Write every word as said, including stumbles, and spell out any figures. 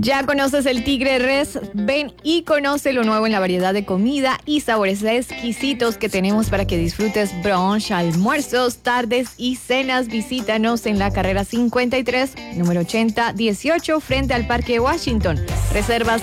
Ya conoces el Tigre Res, ven y conoce lo nuevo en la variedad de comida y sabores exquisitos que tenemos para que disfrutes brunch, almuerzos, tardes y cenas. Visítanos en la carrera cincuenta y tres, número ochenta dieciocho, frente al Parque Washington. Reservas